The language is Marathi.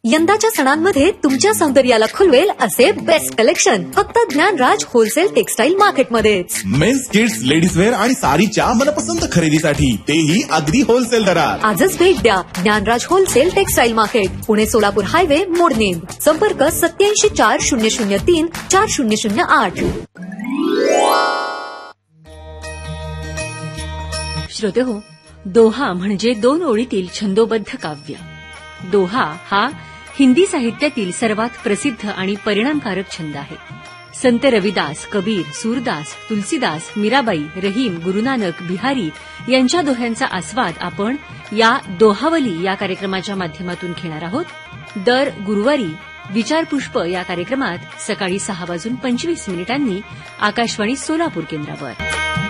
यंदाच्या सणांमध्ये तुमच्या सौंदर्याला खुलवेल असे बेस्ट कलेक्शन फक्त Dnyanraj wholesale textile मार्केटमध्येच. Men's, kids, ladies wear आणि साडीच्या मनपसंत खरेदीसाठी तेही अगदी होलसेल दरात. आजच भेट द्या Dnyanraj wholesale textile market, Pune Solapur highway, मोडनेम. संपर्क 8740034008. श्रोतेहो, दोहा म्हणजे 2 ओळीतील छंदोबद्ध काव्य. दोहा हा हिंदी साहित्यातील सर्वात प्रसिद्ध आणि परिणामकारक छंद आहे. संत रविदास, कबीर, सूरदास, तुलसीदास, मीराबाई, रहीम, गुरुनानक, बिहारी यांच्या दोह्यांचा आस्वाद आपण या दोहावली या कार्यक्रमाच्या माध्यमातून घेणार आहोत. दर गुरुवारी विचारपुष्प या कार्यक्रमात सकाळी 6:25 आकाशवाणी सोलापूर केंद्रावर.